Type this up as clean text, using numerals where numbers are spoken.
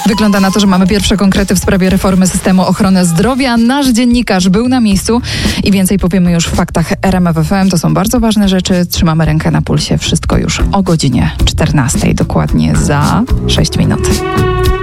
Wygląda na to, że mamy pierwsze konkrety w sprawie reformy systemu ochrony zdrowia. Nasz dziennikarz był na miejscu i więcej powiemy już w faktach RMF FM. To są bardzo ważne rzeczy. Trzymamy rękę na pulsie. Wszystko już o godzinie 14, dokładnie za 6 minut.